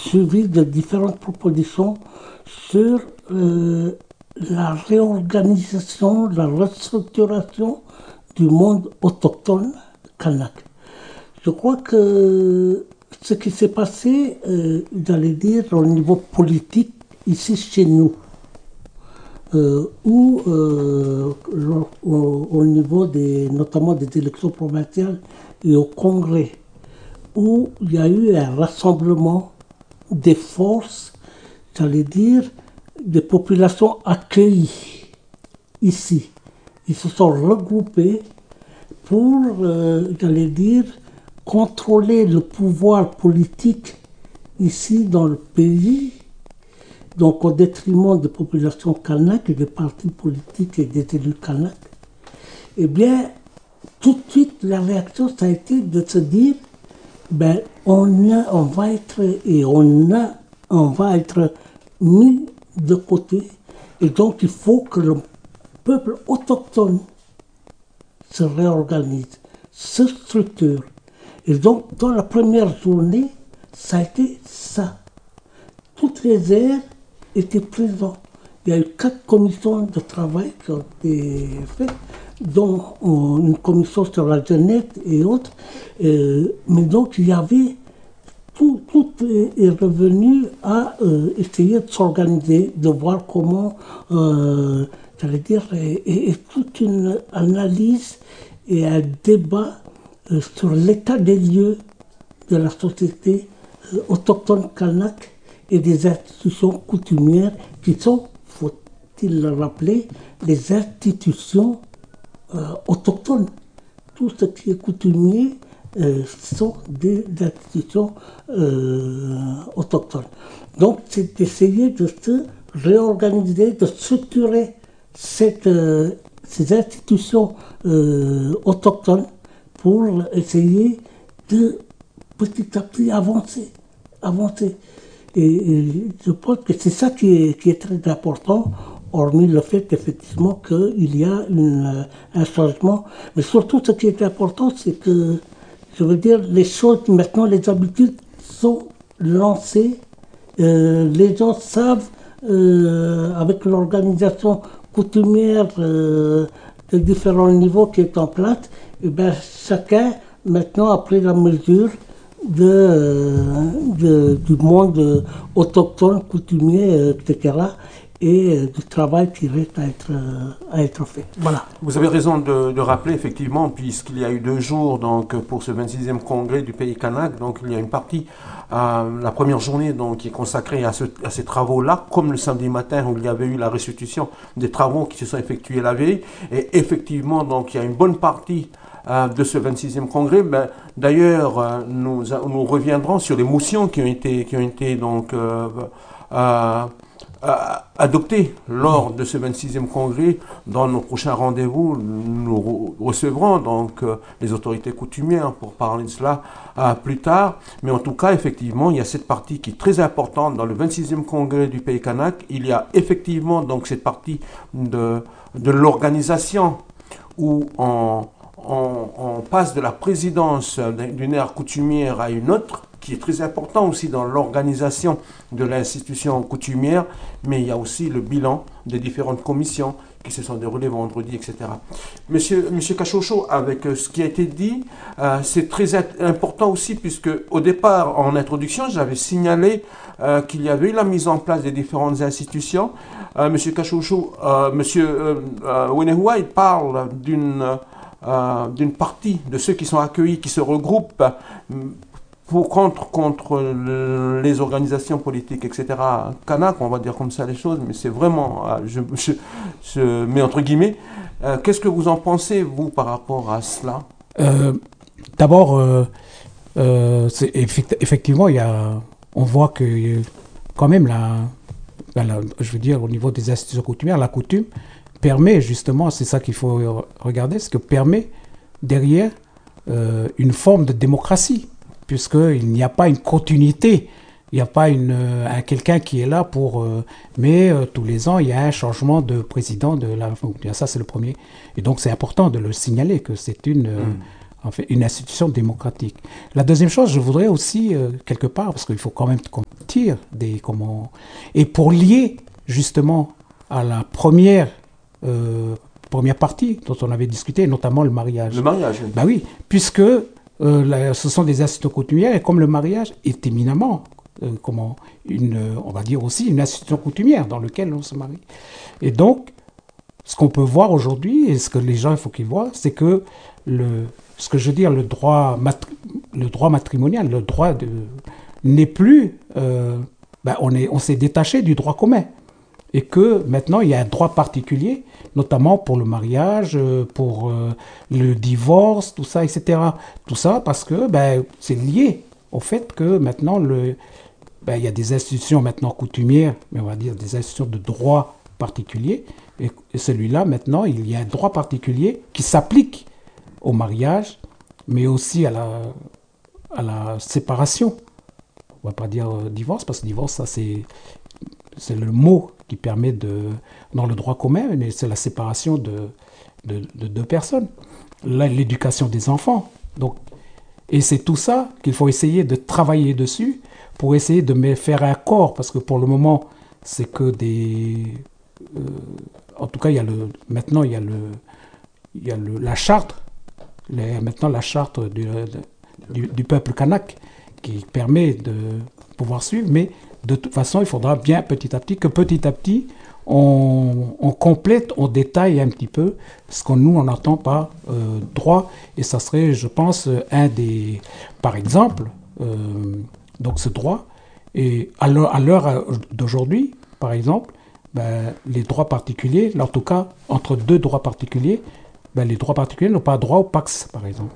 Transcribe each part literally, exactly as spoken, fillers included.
suivi de différentes propositions sur euh, la réorganisation, la restructuration du monde autochtone kanak. Je crois que ce qui s'est passé, euh, j'allais dire, au niveau politique, ici chez nous, euh, ou euh, au, au niveau des, notamment des élections provinciales et au Congrès, où il y a eu un rassemblement des forces, j'allais dire, des populations accueillies ici. Ils se sont regroupés pour, euh, j'allais dire, contrôler le pouvoir politique ici dans le pays, donc au détriment des populations kanak et des partis politiques et des élus kanak. Eh bien, tout de suite, la réaction, ça a été de se dire, ben, on, a, on va être, et on, a, on va être mis de côté, et donc il faut que le peuple autochtone se réorganise, se structure. Et donc, dans la première journée, ça a été ça. Toutes les aires étaient présentes. Il y a eu quatre commissions de travail qui ont été faites, dont une commission sur la jeunesse et autres. Euh, mais donc, il y avait, tout, tout est revenu à euh, essayer de s'organiser, de voir comment, euh, j'allais dire, et, et, et toute une analyse et un débat euh, sur l'état des lieux de la société euh, autochtone kanak et des institutions coutumières qui sont, faut-il le rappeler, les institutions euh, autochtones. Tout ce qui est coutumier euh, sont des institutions euh, autochtones. Donc c'est d'essayer de se réorganiser, de structurer cette, euh, ces institutions euh, autochtones pour essayer de petit à petit avancer, avancer. Et, et je pense que c'est ça qui est, qui est très important, hormis le fait effectivement qu'il y a une, un changement. Mais surtout ce qui est important, c'est que, je veux dire, les choses maintenant, les habitudes sont lancées, euh, les gens savent, euh, avec l'organisation coutumière euh, de différents niveaux qui est en place, et bien chacun maintenant a pris la mesure de, de, du monde autochtone, coutumier, et cetera, et du travail qui reste à être, à être fait. Voilà. Vous avez raison de, de rappeler, effectivement, puisqu'il y a eu deux jours donc, pour ce vingt-sixième congrès du pays kanak, donc il y a une partie, euh, la première journée donc, qui est consacrée à, ce, à ces travaux-là, comme le samedi matin où il y avait eu la restitution des travaux qui se sont effectués la veille, et effectivement, donc, il y a une bonne partie euh, de ce vingt-sixième congrès. Ben, d'ailleurs, euh, nous, nous reviendrons sur les motions qui ont été, qui ont été donc, euh, euh, adopté lors de ce vingt-sixième congrès. Dans nos prochains rendez-vous, nous recevrons donc euh, les autorités coutumières pour parler de cela euh, plus tard. Mais en tout cas, effectivement, il y a cette partie qui est très importante dans le vingt-sixième congrès du pays kanak. Il y a effectivement donc cette partie de, de l'organisation où on, on, on passe de la présidence d'une aire coutumière à une autre, qui est très important aussi dans l'organisation de l'institution coutumière, mais il y a aussi le bilan des différentes commissions qui se sont déroulées vendredi, et cetera. Monsieur, Monsieur Cachocho, avec ce qui a été dit, euh, c'est très important aussi, puisque au départ, en introduction, j'avais signalé euh, qu'il y avait eu la mise en place des différentes institutions. Euh, Monsieur Cachocho, euh, Monsieur euh, euh, Wenehua, il parle d'une euh, d'une partie de ceux qui sont accueillis, qui se regroupent pour, contre, contre les organisations politiques, et cetera. Kanak, on va dire comme ça les choses, mais c'est vraiment, je, je, je mets entre guillemets. Euh, Qu'est-ce que vous en pensez, vous, par rapport à cela? euh, D'abord, euh, euh, effectivement, il y a, on voit que quand même, la, la, je veux dire, au niveau des institutions coutumières, la coutume permet justement, c'est ça qu'il faut regarder, ce que permet derrière euh, une forme de démocratie, puisqu'il n'y a pas une continuité, il n'y a pas une, un, quelqu'un qui est là pour... Euh, mais euh, tous les ans, il y a un changement de président de la... Ça, c'est le premier. Et donc, c'est important de le signaler, que c'est une, euh, mmh. en fait, une institution démocratique. La deuxième chose, je voudrais aussi, euh, quelque part, parce qu'il faut quand même sortir des comment et pour lier justement à la première euh, première partie dont on avait discuté, notamment le mariage. Le mariage, oui. Bah oui, puisque euh, la, ce sont des institutions coutumières et comme le mariage est éminemment euh, comment une, euh, on va dire aussi une institution coutumière dans laquelle on se marie. Et donc, ce qu'on peut voir aujourd'hui et ce que les gens il faut qu'ils voient, c'est que le, ce que je veux dire, le droit, matri- le droit matrimonial, le droit de, n'est plus, euh, ben on est, on s'est détaché du droit commun. Et que maintenant, il y a un droit particulier, notamment pour le mariage, pour euh, le divorce, tout ça, et cetera. Tout ça parce que ben, c'est lié au fait que maintenant, le, ben, il y a des institutions maintenant coutumières, mais on va dire des institutions de droit particulier. Et, et celui-là, maintenant, il y a un droit particulier qui s'applique au mariage, mais aussi à la, à la séparation. On ne va pas dire euh, divorce, parce que divorce, ça c'est, c'est le mot qui permet de, dans le droit commun, mais c'est la séparation de, de, de deux personnes. Là, l'éducation des enfants. Donc, et c'est tout ça qu'il faut essayer de travailler dessus pour essayer de me faire un corps, parce que pour le moment, c'est que des... Euh, en tout cas, il y a le, maintenant, il y a, le, il y a le, la charte, les, maintenant la charte du, du, du peuple kanak qui permet de pouvoir suivre, mais de toute façon, il faudra bien petit à petit, que petit à petit, on, on complète, on détaille un petit peu ce qu'on nous, on entend par euh, droit. Et ça serait, je pense, un des... Par exemple, euh, donc ce droit, et à l'heure, à l'heure d'aujourd'hui, par exemple, ben, les droits particuliers, en tout cas, entre deux droits particuliers, ben, les droits particuliers n'ont pas droit au Pacs, par exemple.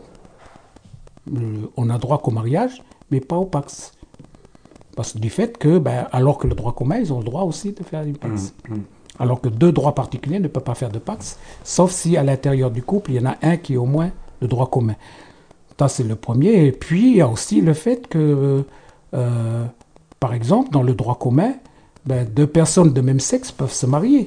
Le, on a droit qu'au mariage, mais pas au Pacs. Parce que du fait que, ben, alors que le droit commun, ils ont le droit aussi de faire du Pacs. Mmh, mmh. Alors que deux droits particuliers ne peuvent pas faire de Pacs, sauf si à l'intérieur du couple, il y en a un qui est au moins le droit commun. Ça, c'est le premier. Et puis, il y a aussi le fait que, euh, par exemple, dans le droit commun, ben, deux personnes de même sexe peuvent se marier.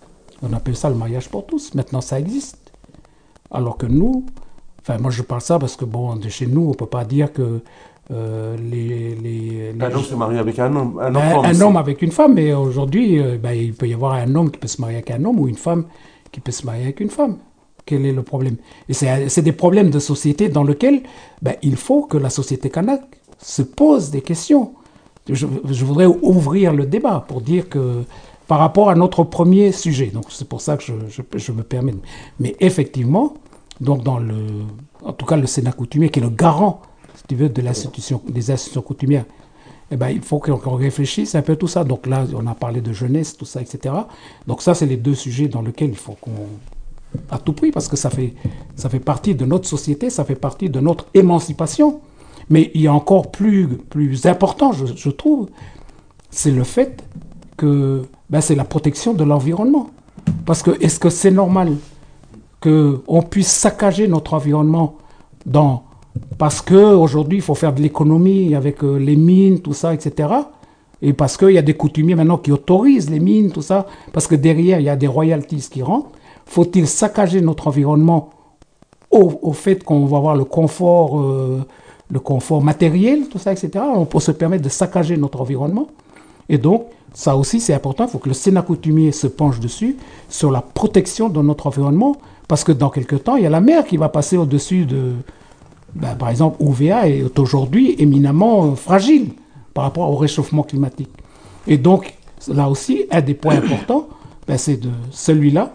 On appelle ça le mariage pour tous. Maintenant, ça existe. Alors que nous, enfin, moi je parle ça parce que, bon, de chez nous, on ne peut pas dire que Euh, les, les, les... Un homme se marie avec un homme. Un, un, un homme avec une femme, mais aujourd'hui, euh, ben, il peut y avoir un homme qui peut se marier avec un homme ou une femme qui peut se marier avec une femme. Quel est le problème? Et c'est, c'est des problèmes de société dans lesquels ben, il faut que la société kanak se pose des questions. Je, je voudrais ouvrir le débat pour dire que par rapport à notre premier sujet, donc c'est pour ça que je, je, je me permets. Mais effectivement, donc dans le, en tout cas le Sénat coutumier qui est le garant si tu veux, de l'institution, des institutions coutumières, eh ben, il faut qu'on, qu'on réfléchisse un peu tout ça. Donc là, on a parlé de jeunesse, tout ça, et cetera. Donc ça, c'est les deux sujets dans lesquels il faut qu'on... à tout prix, parce que ça fait, ça fait partie de notre société, ça fait partie de notre émancipation. Mais il y a encore plus, plus important, je, je trouve, c'est le fait que ben, c'est la protection de l'environnement. Parce que est-ce que c'est normal qu'on puisse saccager notre environnement dans... Parce qu'aujourd'hui, il faut faire de l'économie avec euh, les mines, tout ça, et cetera. Et parce qu'il y a des coutumiers maintenant qui autorisent les mines, tout ça. Parce que derrière, il y a des royalties qui rentrent. Faut-il saccager notre environnement au, au fait qu'on va avoir le confort, euh, le confort matériel, tout ça, et cetera. On peut se permettre de saccager notre environnement. Et donc, ça aussi, c'est important. Il faut que le Sénat coutumier se penche dessus, sur la protection de notre environnement. Parce que dans quelques temps, il y a la mer qui va passer au-dessus de... Ben, par exemple, O V A est aujourd'hui éminemment euh, fragile par rapport au réchauffement climatique. Et donc, là aussi, un des points importants, ben, c'est de celui-là.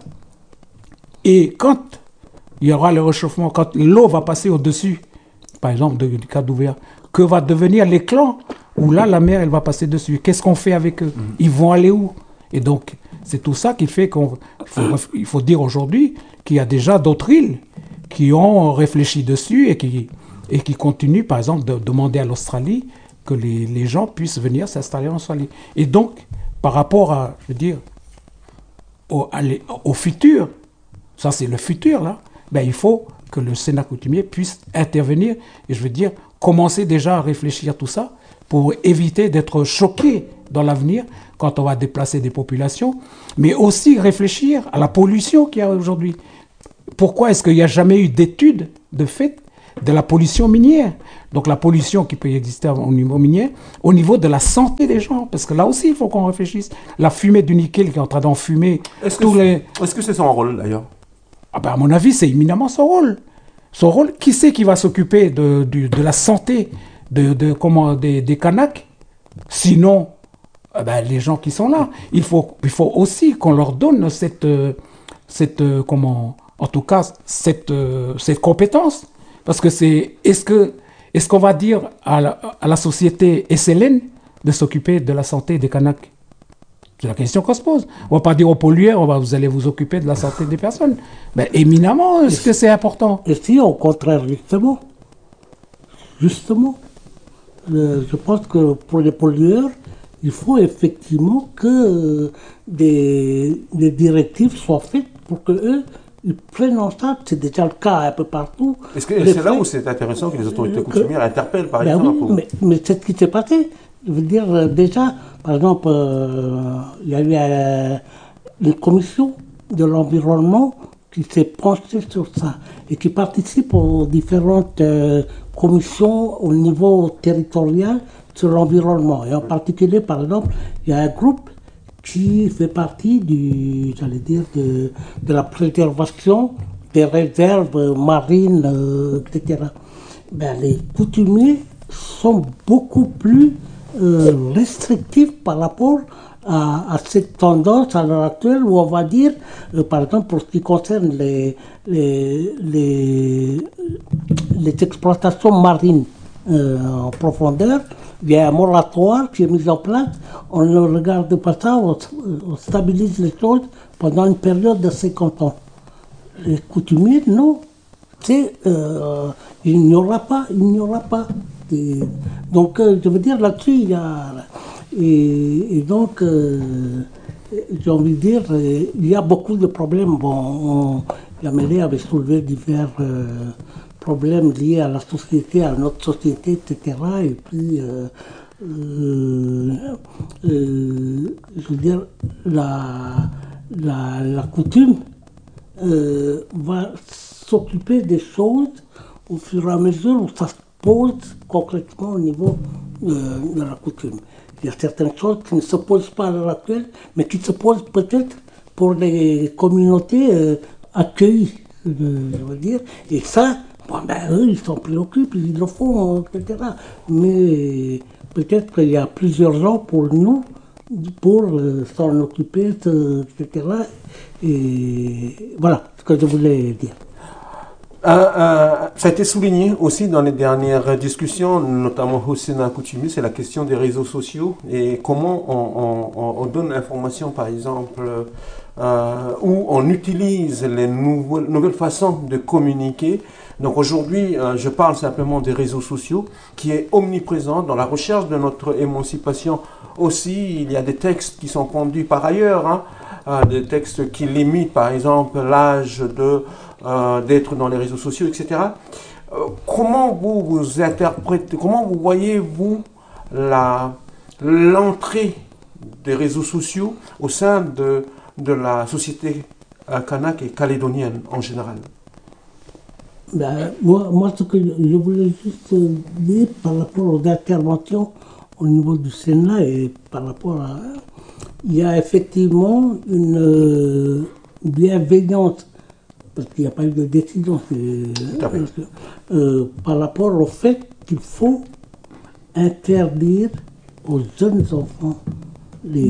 Et quand il y aura le réchauffement, quand l'eau va passer au-dessus, par exemple, de, du cas d'O V A, que va devenir les clans, où là, la mer, elle va passer dessus. Qu'est-ce qu'on fait avec eux? Ils vont aller où? Et donc, c'est tout ça qui fait qu'on... Il faut, il faut dire aujourd'hui qu'il y a déjà d'autres îles qui ont réfléchi dessus et qui, et qui continuent, par exemple, de demander à l'Australie que les, les gens puissent venir s'installer en Australie. Et donc, par rapport à, je veux dire, au, à les, au futur, ça c'est le futur, là, ben, il faut que le Sénat coutumier puisse intervenir et, je veux dire, commencer déjà à réfléchir à tout ça pour éviter d'être choqué dans l'avenir quand on va déplacer des populations, mais aussi réfléchir à la pollution qu'il y a aujourd'hui. Pourquoi est-ce qu'il n'y a jamais eu d'études de fait de la pollution minière. Donc la pollution qui peut exister au niveau minier, au niveau de la santé des gens, parce que là aussi il faut qu'on réfléchisse. La fumée du nickel qui est en train d'enfumer Est-ce tous que, les... est-ce que c'est son rôle d'ailleurs? Ah ben, à mon avis, c'est éminemment son rôle. Son rôle, qui c'est qui va s'occuper de, de, de la santé de, de, comment, des, des Kanaks? Sinon, eh ben, les gens qui sont là. Il faut, il faut aussi qu'on leur donne cette, cette, comment, en tout cas, cette, cette compétence. Parce que c'est, est-ce que, est-ce qu'on va dire à la, à la société S L N de s'occuper de la santé des Kanaks? C'est la question qu'on se pose. On ne va pas dire aux pollueurs, on va, vous allez vous occuper de la santé des personnes. Mais éminemment, est-ce que c'est important? Et si, au contraire, justement, justement, euh, je pense que pour les pollueurs, il faut effectivement que euh, des, des directives soient faites pour qu'eux, ils prennent en charge, c'est déjà le cas un peu partout. Est-ce que c'est là où c'est intéressant que les autorités coutumières interpellent, par ben exemple? Oui, mais, mais c'est ce qui s'est passé. Je veux dire, euh, déjà, par exemple, euh, il y a eu euh, une commission de l'environnement qui s'est penchée sur ça et qui participe aux différentes euh, commissions au niveau territorial sur l'environnement. Et en particulier, par exemple, il y a un groupe qui fait partie du, j'allais dire, de, de la préservation des réserves marines, euh, et cetera. Ben, les coutumiers sont beaucoup plus euh, restrictifs par rapport à, à cette tendance à l'heure actuelle où on va dire, euh, par exemple, pour ce qui concerne les, les, les, les exploitations marines euh, en profondeur, il y a un moratoire qui est mis en place, on ne regarde pas ça, on, on stabilise les choses pendant une période de cinquante ans. Les coutumiers, non. C'est, euh, il n'y aura pas, il n'y aura pas. Et donc, euh, je veux dire, là-dessus, il y a... Et, et donc, euh, j'ai envie de dire, il y a beaucoup de problèmes. Bon, on, Yamele avait soulevé divers euh, problèmes liés à la société, à notre société, et cetera. Et puis, euh, euh, euh, je veux dire, la, la, la coutume euh, va s'occuper des choses au fur et à mesure où ça se pose concrètement au niveau euh, de la coutume. Il y a certaines choses qui ne se posent pas à l'heure actuelle, mais qui se posent peut-être pour les communautés euh, accueillies, euh, je veux dire. Et ça, bon, ben, eux, ils s'en préoccupent, ils le font, et cetera. Mais peut-être qu'il y a plusieurs gens pour nous, pour euh, s'en occuper, et cetera. Et voilà ce que je voulais dire. Euh, euh, ça a été souligné aussi dans les dernières discussions, notamment au Sénat coutumier, c'est la question des réseaux sociaux et comment on, on, on donne l'information, par exemple, euh, où on utilise les nouvelles, nouvelles façons de communiquer. Donc aujourd'hui, euh, je parle simplement des réseaux sociaux qui est omniprésent dans la recherche de notre émancipation. Aussi, il y a des textes qui sont conduits par ailleurs, hein, euh, des textes qui limitent, par exemple, l'âge de Euh, d'être dans les réseaux sociaux, et cetera. Euh, comment vous vous interprétez, comment vous voyez-vous la, l'entrée des réseaux sociaux au sein de, de la société euh, kanak et calédonienne en général? Ben, moi, moi, ce que je voulais juste dire par rapport aux interventions au niveau du Sénat et par rapport à... Il y a effectivement une euh, bienveillance parce qu'il n'y a pas eu de décision, euh, par rapport au fait qu'il faut interdire aux jeunes enfants les,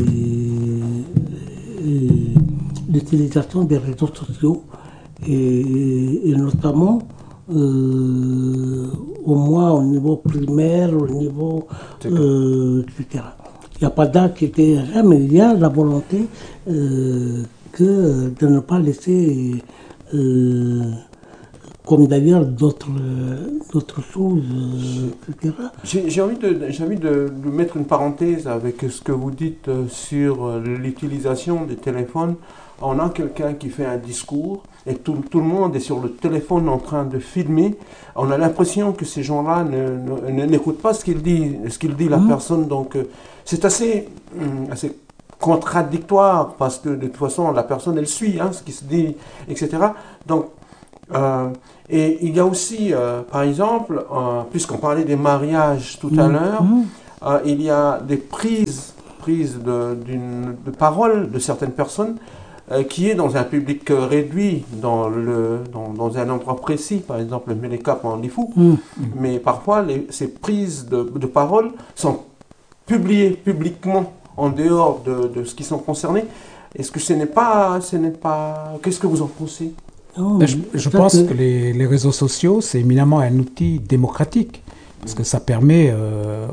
les, l'utilisation des réseaux sociaux et, et notamment euh, au moins au niveau primaire, au niveau euh, et cetera. Il n'y a pas d'âge qui était rien, mais il y a la volonté euh, que de ne pas laisser Euh, comme d'ailleurs d'autres, euh, d'autres choses, euh, et cetera. J'ai, j'ai envie, de, j'ai envie de, de mettre une parenthèse avec ce que vous dites sur l'utilisation des téléphones. On a quelqu'un qui fait un discours et tout, tout le monde est sur le téléphone en train de filmer. On a l'impression que ces gens-là ne, ne, n'écoutent pas ce qu'il dit, ce qu'il dit la mmh. personne. Donc c'est assez, assez contradictoire parce que de toute façon la personne elle suit hein, ce qui se dit, et cetera. Donc Euh, et il y a aussi, euh, par exemple, euh, puisqu'on parlait des mariages tout à Mmh. l'heure, Mmh. euh, il y a des prises, prises de, d'une, de parole de certaines personnes euh, qui est dans un public euh, réduit, dans, le, dans, dans un endroit précis, par exemple le Melekap en Lifou. Mmh. Mais parfois, les, ces prises de, de parole sont publiées publiquement en dehors de, de ce qui sont concernés. Est-ce que ce n'est pas, ce n'est pas... Qu'est-ce que vous en pensez? Non, Ben, je, je ça, pense c'est- que les, les réseaux sociaux, c'est éminemment un outil démocratique, parce que ça permet euh,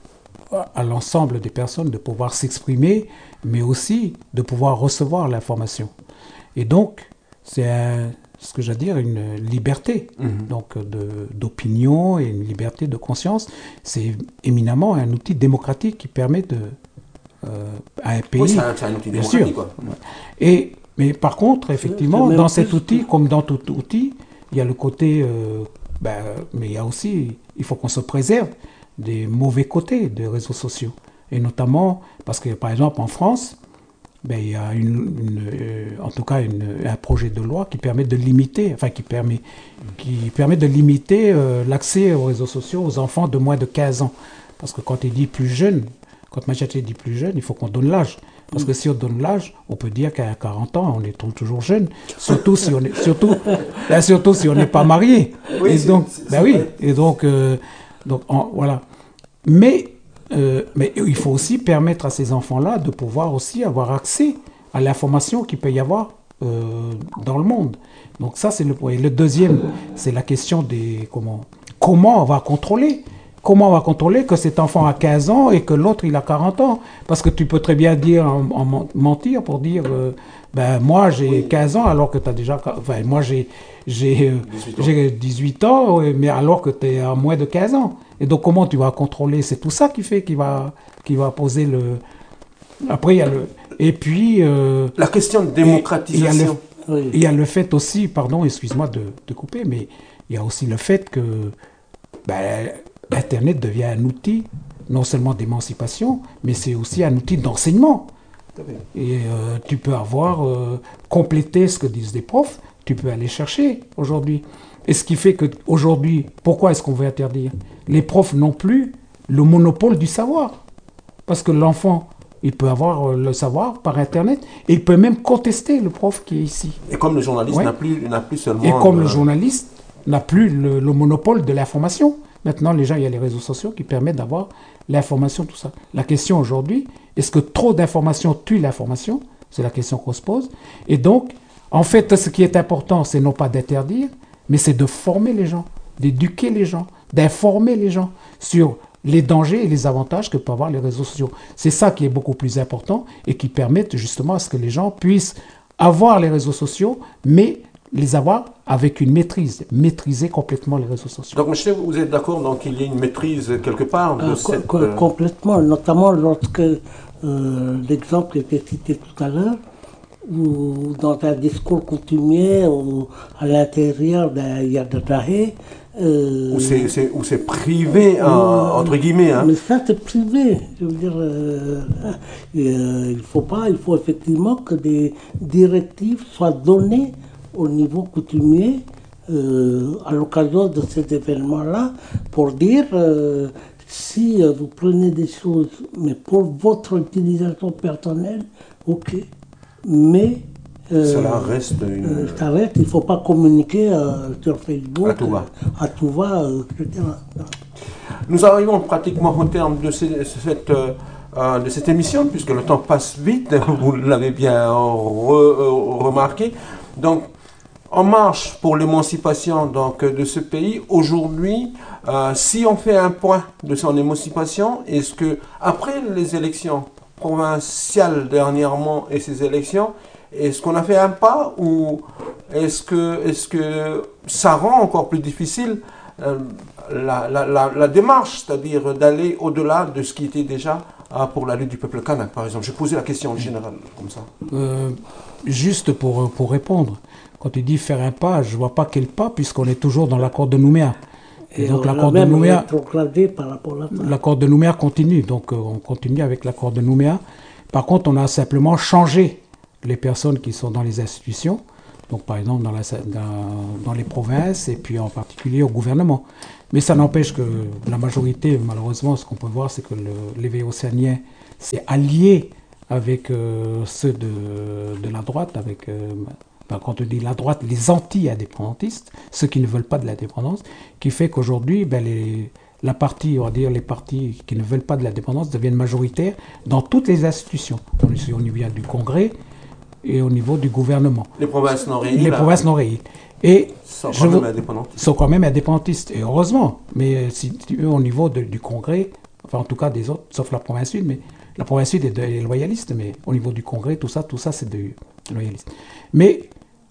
à l'ensemble des personnes de pouvoir s'exprimer, mais aussi de pouvoir recevoir l'information. Et donc, c'est un- ce que j'allais dire une liberté Mhm. donc de- d'opinion et une liberté de conscience. C'est éminemment un outil démocratique qui permet de, euh, à un pays... Oui, c'est un, c'est un outil bien démocratique, sûr. quoi. Et, mais par contre, effectivement, même dans plus cet outil, que- comme dans tout outil, il y a le côté, euh, ben, mais il y a aussi, il faut qu'on se préserve des mauvais côtés des réseaux sociaux. Et notamment, parce que par exemple en France, ben, il y a une, une, euh, en tout cas une, un projet de loi qui permet de limiter, enfin qui permet, qui permet de limiter euh, l'accès aux réseaux sociaux aux enfants de moins de quinze ans. Parce que quand il dit plus jeune, quand Machete dit plus jeune, il faut qu'on donne l'âge. Parce que si on donne l'âge, on peut dire qu'à quarante ans, on est tou- toujours jeune. Surtout si on est, surtout, ben, surtout si on n'est pas marié. Oui, Et c'est- donc, c'est- ben c'est oui. vrai. Et donc, euh, donc en- voilà. Mais, euh, mais il faut aussi permettre à ces enfants-là de pouvoir aussi avoir accès à l'information qu'il peut y avoir euh, dans le monde. Donc ça, c'est le point. Et le deuxième, c'est la question des comment, comment on va contrôler. Comment on va contrôler que cet enfant a quinze ans et que l'autre il a quarante ans? Parce que tu peux très bien dire, en, en men- mentir pour dire, euh, ben moi j'ai Oui. quinze ans alors que tu as déjà, enfin moi j'ai j'ai euh, dix-huit ans. j'ai dix-huit ans, ouais, mais alors que tu es à moins de quinze ans. Et donc comment tu vas contrôler? C'est tout ça qui fait qui va qui va poser le. Après il y a le et puis euh, La question de et- et il y a démocratisation. le- Oui. il y a le fait aussi, pardon, excuse-moi de, de couper, mais il y a aussi le fait que ben, Internet devient un outil non seulement d'émancipation, mais c'est aussi un outil d'enseignement. Et euh, tu peux avoir euh, complété ce que disent des profs, tu peux aller chercher aujourd'hui. Et ce qui fait qu'aujourd'hui, pourquoi est-ce qu'on veut interdire? Les profs n'ont plus le monopole du savoir. Parce que l'enfant, il peut avoir euh, le savoir par Internet, et il peut même contester le prof qui est ici. Et comme le journaliste Ouais. n'a plus, n'a plus seulement... Et comme le euh, journaliste n'a plus le, le monopole de l'information, maintenant les gens, il y a les réseaux sociaux qui permettent d'avoir l'information, tout ça. La question aujourd'hui, est-ce que trop d'informations tue l'information? C'est la question qu'on se pose. Et donc, en fait, ce qui est important, c'est non pas d'interdire, mais c'est de former les gens, d'éduquer les gens, d'informer les gens sur les dangers et les avantages que peuvent avoir les réseaux sociaux. C'est ça qui est beaucoup plus important et qui permet justement à ce que les gens puissent avoir les réseaux sociaux, mais les avoir avec une maîtrise, maîtriser complètement les réseaux sociaux. Donc, monsieur, vous êtes d'accord donc qu'il y a une maîtrise quelque part de Ah, co- cette... co- euh, Complètement, notamment lorsque euh, l'exemple était cité tout à l'heure, où dans un discours coutumier ou à l'intérieur d'un Yadadahe, euh, Où c'est, c'est- où c'est privé, hein, euh, entre guillemets. Hein. mais ça c'est privé, je veux dire, euh, et, euh, il faut pas, il faut effectivement que des directives soient données au niveau coutumier euh, à l'occasion de ces événements-là pour dire euh, si euh, vous prenez des choses, mais pour votre utilisation personnelle, ok, mais euh, Cela reste une... euh, ça reste, il ne faut pas communiquer euh, sur Facebook À tout va. euh, à tout va, euh, et cetera. Nous arrivons pratiquement au terme de, ces- cette, euh, euh, de cette émission, puisque le temps passe vite, vous l'avez bien re- euh, remarqué. Donc, en marche pour l'émancipation donc, de ce pays, aujourd'hui, euh, si on fait un point de son émancipation, est-ce que, après les élections provinciales dernièrement et ces élections, est-ce qu'on a fait un pas ou est-ce que, est-ce que ça rend encore plus difficile euh, la, la, la, la démarche, c'est-à-dire d'aller au-delà de ce qui était déjà euh, pour la lutte du peuple kanak, par exemple? J'ai posé la question en général, comme ça. Euh, juste pour, pour répondre, quand tu dis faire un pas, je ne vois pas quel pas, puisqu'on est toujours dans l'accord de Nouméa. Et, Et donc on a l'accord de même Nouméa, rétrogradé par rapport à ça. l'accord de Nouméa continue, donc euh, on continue avec l'accord de Nouméa. Par contre, on a simplement changé les personnes qui sont dans les institutions. Donc, par exemple, dans, la, dans, dans les provinces et puis en particulier au gouvernement. Mais ça n'empêche que la majorité, malheureusement, ce qu'on peut voir, c'est que le, l'éveil océanien s'est allié avec euh, ceux de, de la droite, avec, euh, ben, quand on dit la droite, les anti-indépendantistes, ceux qui ne veulent pas de l'indépendance, qui fait qu'aujourd'hui, ben, les, la partie, on va dire les partis qui ne veulent pas de l'indépendance deviennent majoritaires dans toutes les institutions. Au niveau du Congrès, et au niveau du gouvernement. Les provinces non réunies. Les là, provinces non réunies. Et sont quand même indépendantistes. Sont quand même indépendantistes, et heureusement. Mais si, au niveau de, du Congrès, enfin en tout cas des autres, sauf la province sud, mais la province sud est, de, est loyaliste, mais au niveau du Congrès, tout ça, tout ça c'est de loyaliste. Mais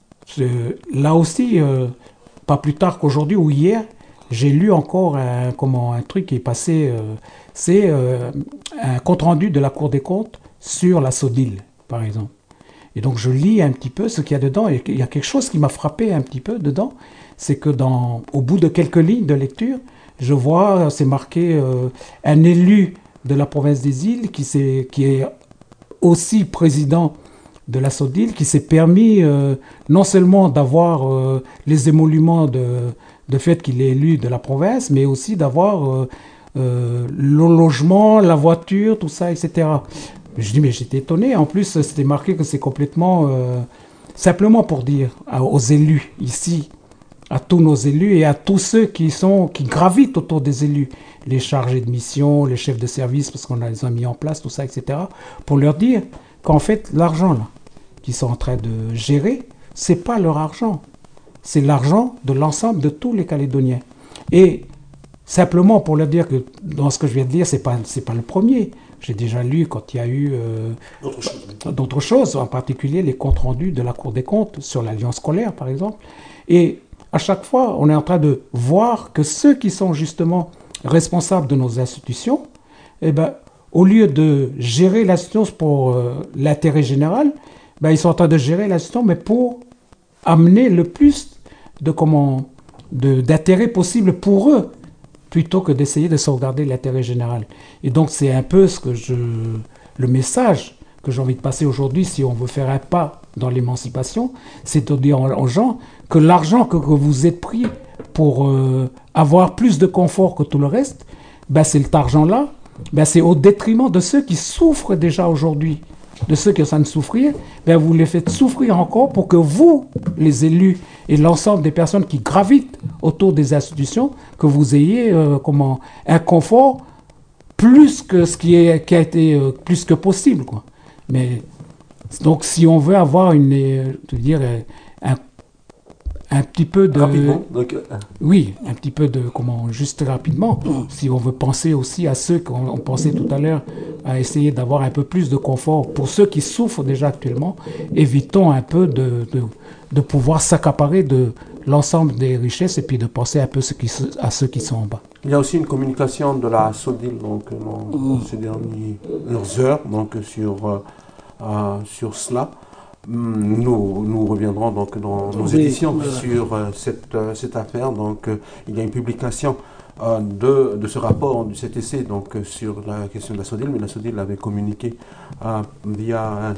je, là aussi, euh, pas plus tard qu'aujourd'hui ou hier, j'ai lu encore un, comment, un truc qui est passé, euh, c'est euh, un compte-rendu de la Cour des comptes sur la SODIL, par exemple. Et donc je lis un petit peu ce qu'il y a dedans, et il y a quelque chose qui m'a frappé un petit peu dedans, c'est que dans, au bout de quelques lignes de lecture, je vois, c'est marqué euh, un élu de la province des îles qui, s'est, qui est aussi président de la SODIL, qui s'est permis euh, non seulement d'avoir euh, les émoluments de, de fait qu'il est élu de la province, mais aussi d'avoir euh, euh, le logement, la voiture, tout ça, et cetera. Je dis, mais j'étais étonné. En plus, c'était marqué que c'est complètement... Euh, simplement pour dire à, aux élus ici, à tous nos élus et à tous ceux qui, sont, qui gravitent autour des élus, les chargés de mission, les chefs de service, parce qu'on a les a mis en place, tout ça, et cetera, pour leur dire qu'en fait, l'argent là, qu'ils sont en train de gérer, c'est pas leur argent. C'est l'argent de l'ensemble de tous les Calédoniens. Et simplement pour leur dire que dans ce que je viens de dire, c'est pas, c'est pas le premier. J'ai déjà lu quand il y a eu euh, d'autres, choses, oui. d'autres choses, en particulier les comptes rendus de la Cour des comptes sur l'Alliance scolaire, par exemple. Et à chaque fois, on est en train de voir que ceux qui sont justement responsables de nos institutions, eh ben, au lieu de gérer l'institution pour euh, l'intérêt général, ben, ils sont en train de gérer l'institution, mais pour amener le plus de, comment, de, d'intérêt possible pour eux, plutôt que d'essayer de sauvegarder l'intérêt général. Et donc c'est un peu ce que je, le message que j'ai envie de passer aujourd'hui, si on veut faire un pas dans l'émancipation, c'est de dire aux gens que l'argent que, que vous êtes pris pour euh, avoir plus de confort que tout le reste, ben c'est cet argent-là, ben c'est au détriment de ceux qui souffrent déjà aujourd'hui, de ceux qui sont en train de souffrir, ben vous les faites souffrir encore pour que vous, les élus et l'ensemble des personnes qui gravitent autour des institutions, que vous ayez euh, comment, un confort plus que ce qui, est, qui a été euh, plus que possible, quoi. Mais donc si on veut avoir une, euh, je veux dire, un, un petit peu de... Rapidement, donc, euh... Oui, un petit peu de... Comment... Juste rapidement, si on veut penser aussi à ceux qu'on on pensait tout à l'heure, à essayer d'avoir un peu plus de confort pour ceux qui souffrent déjà actuellement, évitons un peu de, de, de pouvoir s'accaparer de l'ensemble des richesses et puis de penser un peu ceux qui, à ceux qui sont en bas. Il y a aussi une communication de la SODIL donc, dans mmh. ces dernières heures donc, sur, euh, euh, sur cela. Nous, nous reviendrons donc dans nos oui, éditions voilà. sur euh, cette, euh, cette affaire. Donc, euh, il y a une publication euh, de, de ce rapport, de cet essai donc, euh, sur la question de la SODIL, mais la SODIL avait communiqué euh, via euh,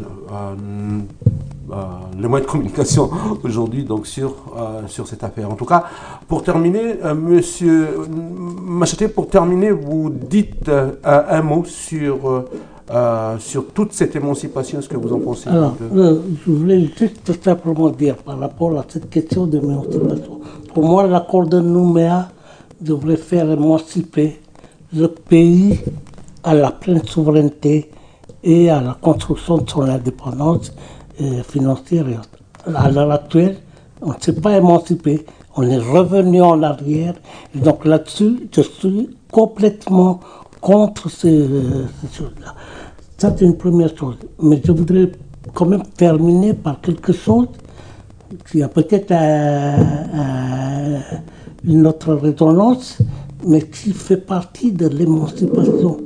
euh, le moyen de communication aujourd'hui donc, sur, euh, sur cette affaire. En tout cas, pour terminer, euh, Monsieur Macheté, pour terminer, vous dites euh, un mot sur... Euh, Euh, sur toute cette émancipation, ce que vous en pensez? Alors, de... euh, je voulais juste simplement dire par rapport à cette question de l'émancipation. Pour moi, l'accord de Nouméa devrait faire émanciper le pays à la pleine souveraineté et à la construction de son indépendance euh, financière. À l'heure actuelle, on ne s'est pas émancipé, on est revenu en arrière. Et donc là-dessus, je suis complètement contre ces, ces choses-là. Ça, c'est une première chose. Mais je voudrais quand même terminer par quelque chose qui a peut-être un, un, une autre résonance, mais qui fait partie de l'émancipation.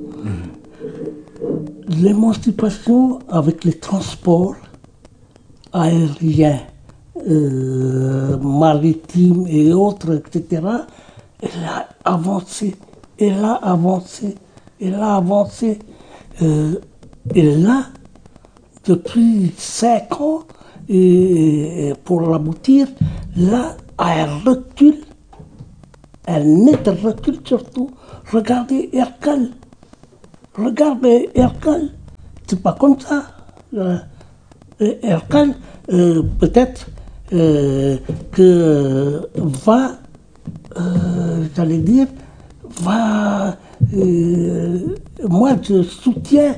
Mmh. L'émancipation avec les transports aériens, euh, maritimes et autres, et cetera, elle a avancé, elle a avancé. Elle a avancé. Euh, et là, depuis cinq ans, et pour l'aboutir, là, à un recul, un net recul surtout. Regardez Erkal. Regardez Erkal. C'est pas comme ça. Euh, Erkal, euh, peut-être euh, que va, euh, j'allais dire, va. Euh, moi, je soutiens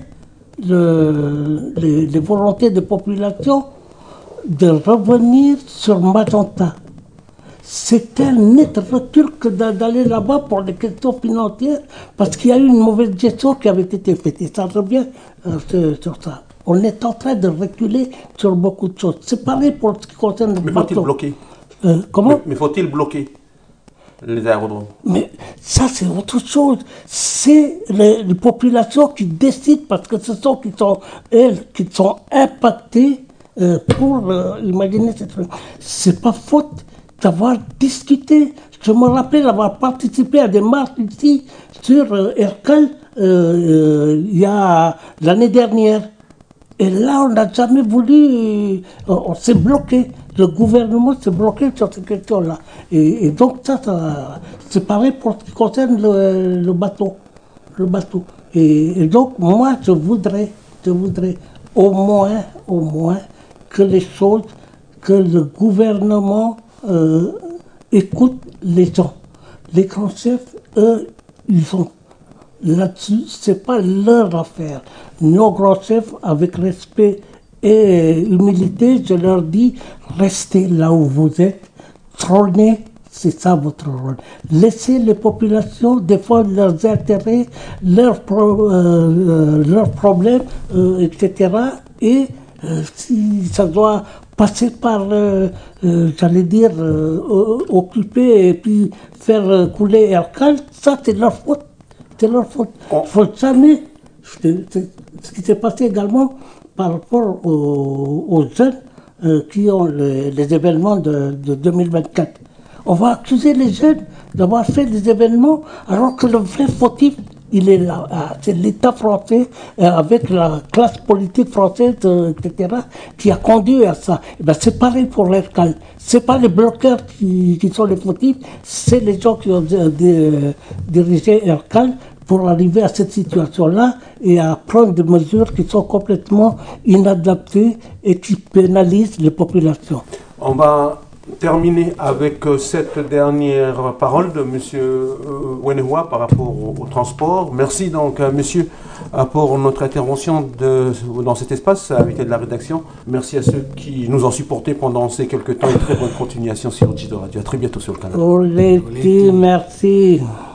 le, les, les volontés de population de revenir sur Magenta. C'est un net recul que d'aller là-bas pour les questions financières, parce qu'il y a eu une mauvaise gestion qui avait été faite. Et ça revient euh, sur ça. On est en train de reculer sur beaucoup de choses. C'est pareil pour ce qui concerne le Mais bateau. faut-il bloquer euh, Comment Mais, mais faut-il bloquer les aérodromes? Mais ça, c'est autre chose. C'est les, les populations qui décident, parce que ce sont, qui sont elles, qui sont impactées euh, pour euh, imaginer cette chose. C'est pas faute d'avoir discuté. Je me rappelle avoir participé à des marches ici sur euh, Erkal euh, euh, il y a l'année dernière. Et là, on n'a jamais voulu, euh, on s'est bloqué. Le gouvernement s'est bloqué sur ces questions-là. Et, et donc ça, ça c'est pareil pour ce qui concerne le, le bateau. Le bateau. Et, et donc moi, je voudrais, je voudrais au moins, au moins, que les choses, que le gouvernement euh, écoute les gens. Les grands chefs, eux, ils sont là-dessus, c'est pas leur affaire. Nos grands chefs, avec respect et humilité, je leur dis, restez là où vous êtes, trônez, c'est ça votre rôle. Laissez les populations défendre leurs intérêts, leurs, pro, euh, leurs problèmes, euh, et cetera. Et euh, si ça doit passer par, euh, euh, j'allais dire, euh, occuper et puis faire couler Erkal, ça c'est leur faute. C'est leur faute. Il ne faut jamais. Ce qui s'est passé également par rapport aux, aux jeunes euh, qui ont les, les événements de, de deux mille vingt-quatre. On va accuser les jeunes d'avoir fait des événements alors que le vrai fautif, il est là. C'est l'État français euh, avec la classe politique française, euh, et cetera, qui a conduit à ça. Et ben, c'est pareil pour l'Erkal. C'est pas les bloqueurs qui, qui sont les fautifs, c'est les gens qui ont euh, dirigé Erkal pour arriver à cette situation-là et à prendre des mesures qui sont complètement inadaptées et qui pénalisent les populations. On va terminer avec cette dernière parole de M. Wenehua par rapport au, au transport. Merci donc, monsieur, pour notre intervention de, dans cet espace, invité de la rédaction. Merci à ceux qui nous ont supportés pendant ces quelques temps et très bonne continuation sur J deux Radio. À très bientôt sur le canal. Oleti, merci.